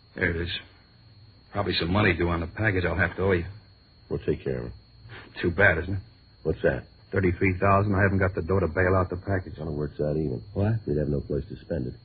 There it is. Probably some money due on the package I'll have to owe you. We'll take care of it. Too bad, isn't it? What's that? $33,000. I haven't got the dough to bail out the package. Well, it works out even. What? We'd have no place to spend it.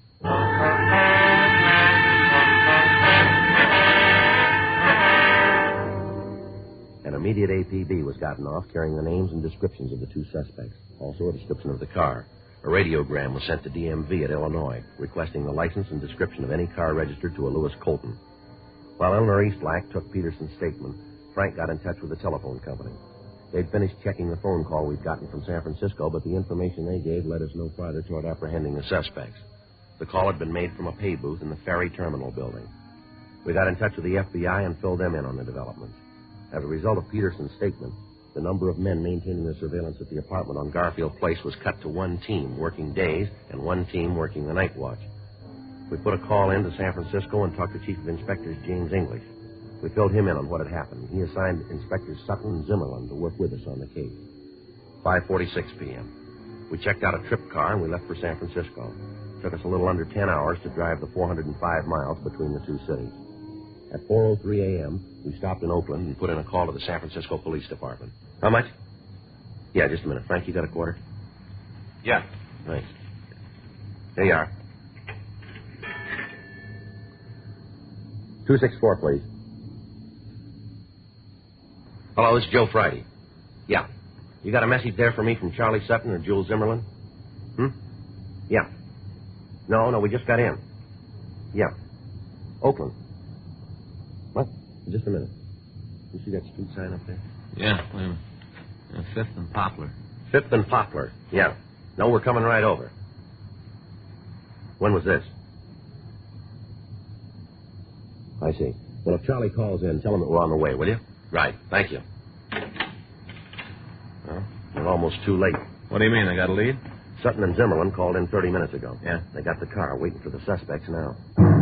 An immediate APB was gotten off carrying the names and descriptions of the two suspects. Also a description of the car. A radiogram was sent to DMV at Illinois, requesting the license and description of any car registered to a Lewis Colton. While Eleanor Eastlack took Peterson's statement, Frank got in touch with the telephone company. They'd finished checking the phone call we'd gotten from San Francisco, but the information they gave led us no farther toward apprehending the suspects. The call had been made from a pay booth in the ferry terminal building. We got in touch with the FBI and filled them in on the developments. As a result of Peterson's statement, the number of men maintaining the surveillance at the apartment on Garfield Place was cut to one team working days and one team working the night watch. We put a call in to San Francisco and talked to Chief of Inspectors James English. We filled him in on what had happened. He assigned Inspectors Sutton and Zimmerlin to work with us on the case. 5:46 p.m. We checked out a trip car and we left for San Francisco. It took us a little under 10 hours to drive the 405 miles between the two cities. At 4:03 a.m., we stopped in Oakland and put in a call to the San Francisco Police Department. How much? Yeah, just a minute. Frank, you got a quarter? Yeah. Thanks. There you are. 264, please. Hello, this is Joe Friday. Yeah. You got a message there for me from Charlie Sutton or Jules Zimmerlin? Yeah. No, we just got in. Yeah. Oakland. What? Just a minute. You see that street sign up there? Yeah, wait a minute. 5th and Poplar. 5th and Poplar. Yeah. No, we're coming right over. When was this? I see. Well, if Charlie calls in, tell him that we're on the way, will you? Right. Thank you. Well, we're almost too late. What do you mean, they got a lead? Sutton and Zimmerlin called in 30 minutes ago. Yeah. They got the car waiting for the suspects now.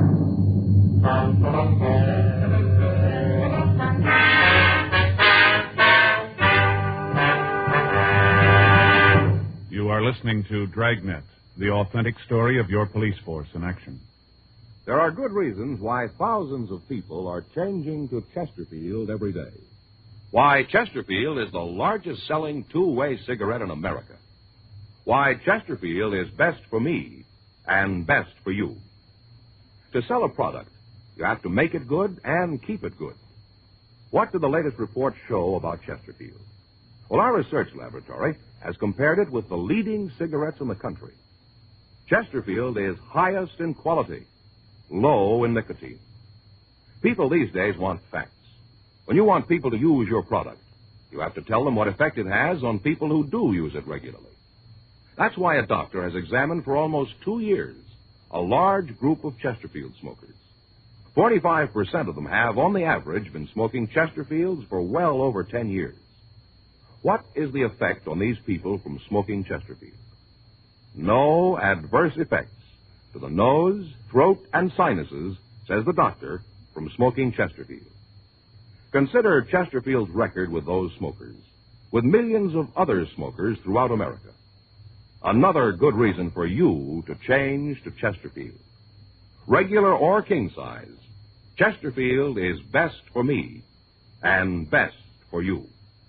You are listening to Dragnet, the authentic story of your police force in action. There are good reasons why thousands of people are changing to Chesterfield every day. Why Chesterfield is the largest selling two-way cigarette in America. Why Chesterfield is best for me and best for you. To sell a product, you have to make it good and keep it good. What do the latest reports show about Chesterfield? Well, our research laboratory has compared it with the leading cigarettes in the country. Chesterfield is highest in quality, low in nicotine. People these days want facts. When you want people to use your product, you have to tell them what effect it has on people who do use it regularly. That's why a doctor has examined for almost 2 years a large group of Chesterfield smokers. 45% of them have, on the average, been smoking Chesterfields for well over 10 years. What is the effect on these people from smoking Chesterfield? No adverse effects to the nose, throat, and sinuses, says the doctor, from smoking Chesterfield. Consider Chesterfield's record with those smokers, with millions of other smokers throughout America. Another good reason for you to change to Chesterfield. Regular or king size, Chesterfield is best for me and best for you.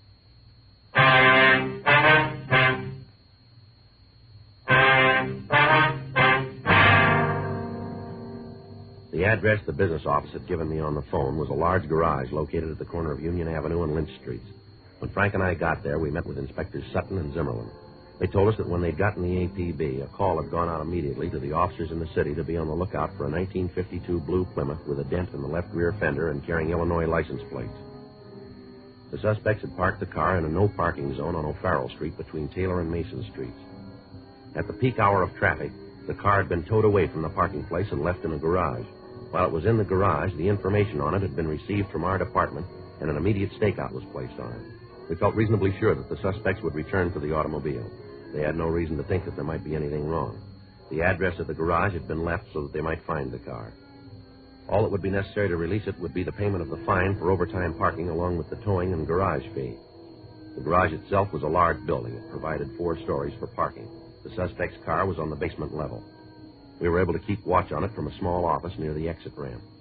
The address the business office had given me on the phone was a large garage located at the corner of Union Avenue and Lynch Streets. When Frank and I got there, we met with Inspectors Sutton and Zimmerlin. They told us that when they'd gotten the APB, a call had gone out immediately to the officers in the city to be on the lookout for a 1952 blue Plymouth with a dent in the left rear fender and carrying Illinois license plates. The suspects had parked the car in a no-parking zone on O'Farrell Street between Taylor and Mason Streets. At the peak hour of traffic, the car had been towed away from the parking place and left in a garage. While it was in the garage, the information on it had been received from our department, and an immediate stakeout was placed on it. We felt reasonably sure that the suspects would return to the automobile. They had no reason to think that there might be anything wrong. The address of the garage had been left so that they might find the car. All that would be necessary to release it would be the payment of the fine for overtime parking along with the towing and garage fee. The garage itself was a large building. It provided 4 stories for parking. The suspect's car was on the basement level. We were able to keep watch on it from a small office near the exit ramp.